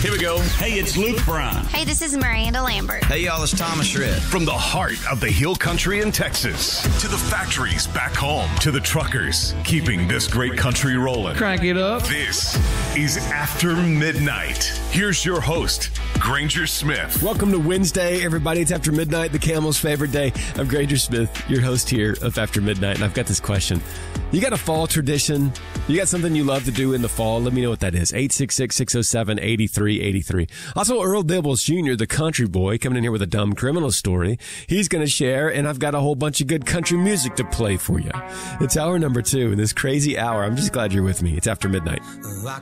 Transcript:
Here we go. Hey, it's Luke Bryan. Hey, this is Miranda Lambert. Hey, y'all, it's Thomas Rhett. From the heart of the Hill Country in Texas to the factories back home to the truckers keeping this great country rolling. Crank it up. This is After Midnight. Here's your host, Granger Smith. Welcome to Wednesday, everybody. It's After Midnight, the Camel's favorite day. I'm Granger Smith, your host here of After Midnight, and I've got this question. You got a fall tradition? You got something you love to do in the fall? Let me know what that is. 866-607-8383. Also, Earl Dibbles Jr., the country boy, coming in here with a dumb criminal story. He's going to share, and I've got a whole bunch of good country music to play for you. It's hour number 2 in this crazy hour. I'm just glad you're with me. It's After Midnight. I